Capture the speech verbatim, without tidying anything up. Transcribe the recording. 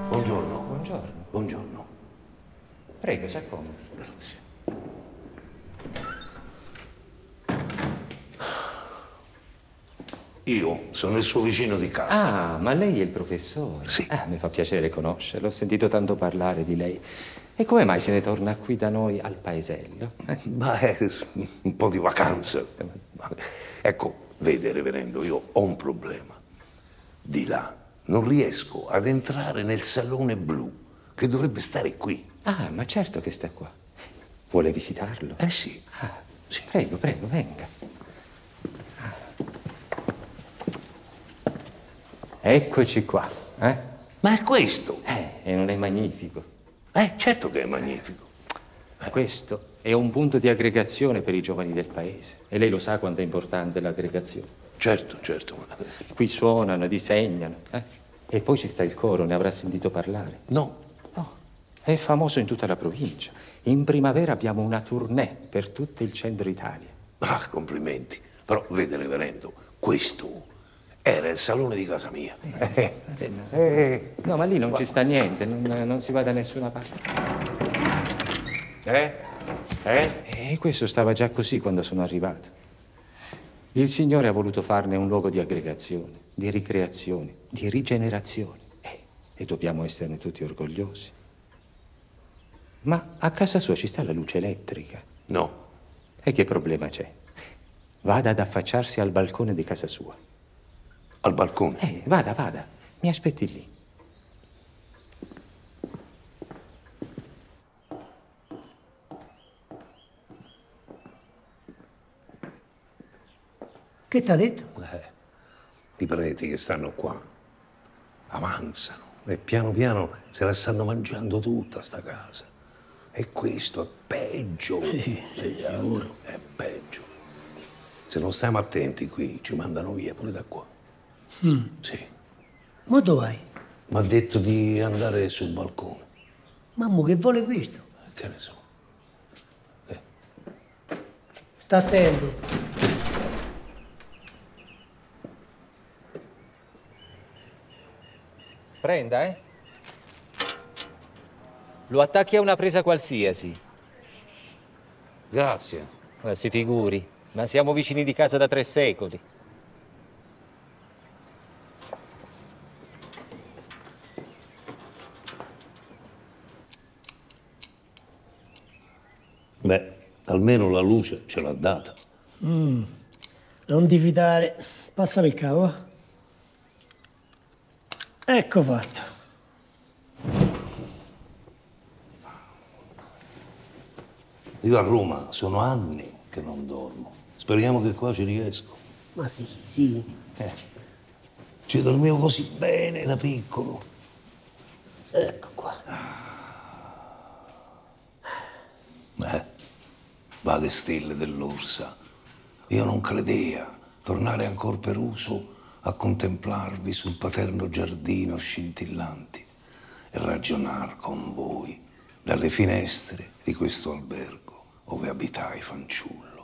Buongiorno. Buongiorno. Buongiorno. Prego, si accomodi. Grazie. Io sono il suo vicino di casa. Ah, ma lei è il professore? Sì. Ah, mi fa piacere conoscerlo, ho sentito tanto parlare di lei. E come mai se ne torna qui da noi al paesello? Eh? Ma è un po' di vacanza. Ecco, vede, reverendo, io ho un problema. Di là non riesco ad entrare nel salone blu, che dovrebbe stare qui. Ah, ma certo che sta qua. Vuole visitarlo? Eh sì. Ah, Sì. prego, prego, venga. Eccoci qua, eh? Ma è questo? Eh, e non è magnifico? Eh, certo che è magnifico. Questo è un punto di aggregazione per i giovani del paese. E lei lo sa quanto è importante l'aggregazione. Certo, certo. Qui suonano, disegnano, eh? E poi ci sta il coro, ne avrà sentito parlare? No. No, è famoso in tutta la provincia. In primavera abbiamo una tournée per tutto il centro Italia. Ah, complimenti. Però, vede, reverendo, questo era il salone di casa mia. Eh, eh. No, ma lì non ci sta niente, non, non si va da nessuna parte. Eh? Eh? E questo stava già così quando sono arrivato. Il Signore ha voluto farne un luogo di aggregazione, di ricreazione, di rigenerazione. Eh, e dobbiamo esserne tutti orgogliosi. Ma a casa sua ci sta la luce elettrica? No. E che problema c'è? Vada ad affacciarsi al balcone di casa sua. Al balcone? Eh, vada, vada. Mi aspetti lì. Che t'ha detto? Eh, i preti che stanno qua avanzano e piano piano se la stanno mangiando tutta sta casa. E questo è peggio. Sì, sì, sicuro. È peggio. Se non stiamo attenti qui ci mandano via pure da qua. Mm. Sì. Ma dove vai? Mi ha detto di andare sul balcone. Mamma, che vuole questo? Che ne so. Eh. Sta attento. Prenda, eh? Lo attacchi a una presa qualsiasi. Grazie. Ma si figuri, ma siamo vicini di casa da tre secoli. Beh, almeno la luce ce l'ha data. Mm. Non ti fidare. Passami il cavo. va? Ecco fatto. Io a Roma sono anni che non dormo. Speriamo che qua ci riesco. Ma sì, sì. Eh, ci dormivo così bene da piccolo. Ecco qua. Eh, vaghe stelle dell'Orsa. Io non credea tornare ancor per uso a contemplarvi sul paterno giardino scintillanti e ragionar con voi dalle finestre di questo albergo ove abitai fanciullo.